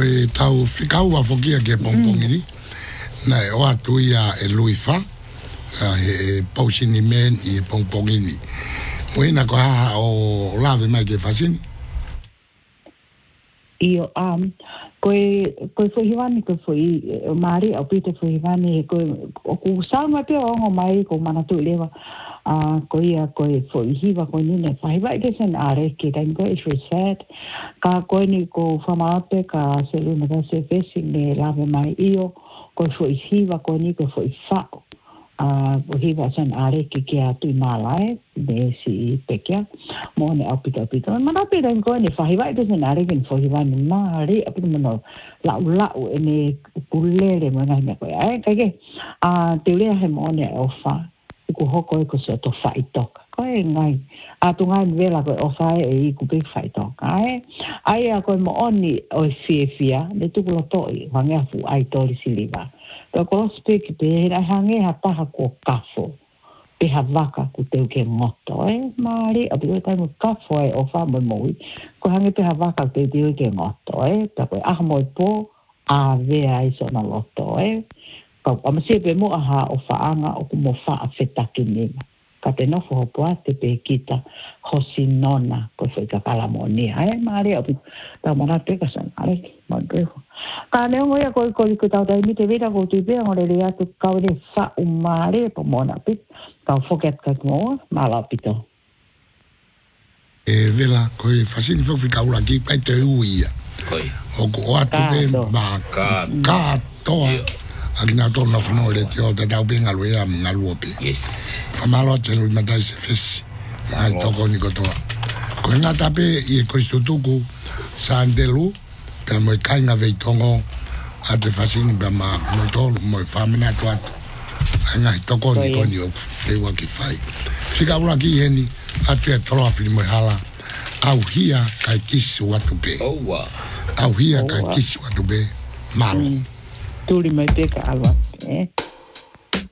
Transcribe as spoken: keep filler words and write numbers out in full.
e tau whikau wa fokia ke pongpongi ni. Nai o atu ia e luifa. E pausini men i e pongpongi ni. Moina ko ha o lave mai ke fasini. Io um koe koe foi hivani koe foi mari au pite foi hivani koe o ku sama pe o mai ko mana tu leva a koe ia koe foi hiva koe ni ne fai vai ke sen are ke dai koe is reset ka koe ni ko famate ka se lu na se fesi ne lave mai io koe foi hiva koe ni koe foi fa a uh, hiva sen are ke ke atu malai de si pekia mo ne apita apita mana pe dan ko ne fa hiva de sen are ken fo hiva ni mari apita mono la la ne kulele mo na ne ko ai ka ke a te le he mo ne o fa ku hoko ko se to fa itok ko e ngai a tu ngai vela ko o fa e ku pe fa itok ai ai a ko mo oni o fie fia de tu ko to i hanga fu ai to li siliva. Pero ko speak pe era hange ha taha ko kafo. Pe ha vaka ku teu ke ngoto e mari a pe ta mo kafo e o fa mo mo. Ko hange pe ha vaka te teu ke ngoto e ta ko a mo po a ve ai so na loto e. Ko a se pe mo ha o fa anga o mo fa afeta ki ni. Ka te no fo po te pe kita hosinona ko fe ka kala mo ni ai mari a pe ta mo na te ka san ai mo te ka ne ngo ya ko ko ko ta dai mi te vera ko te be ngore le atu ka le fa un mare po mona pit ka forget ka mo mala pito e vela ko e fasini fo fika ula ki kai te uia koi o ko atu be ma ka ka to agina to no no le tio te tau be ngalu ya ngalu opi yes fa malo te lu mata se fes ai to ko ni ko to ko nga tape i ko istutuku sa andelu pe mo kai nga veitongo a te fasini ba ma no to mo famina to at nga to ko ni ko ni o te wa ki fai fica ula ki heni a te tolo afili mo hala au hia kai kisu watu be oh wa au hia kai kisu watu be malo tuli mai peka alwa eh